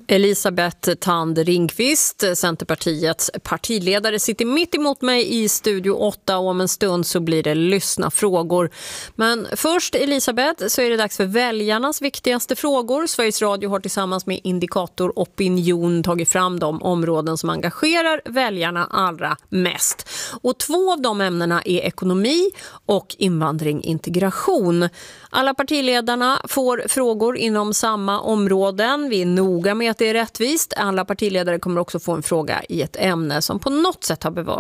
Elisabeth Thand Ringqvist, Centerpartiets partiledare, sitter mitt emot mig i Studio 8 och om en stund så blir det lyssna frågor. Men först, Elisabeth, så är det dags för väljarnas viktigaste frågor. Sveriges Radio har tillsammans med Indikator Opinion tagit fram de områden som engagerar väljarna allra mest. Och 2 av de ämnena är ekonomi och invandring, integration. Alla partiledarna får frågor inom samma områden. Vi är noga med att det är rättvist. Alla partiledare kommer också få en fråga i ett ämne som på något sätt har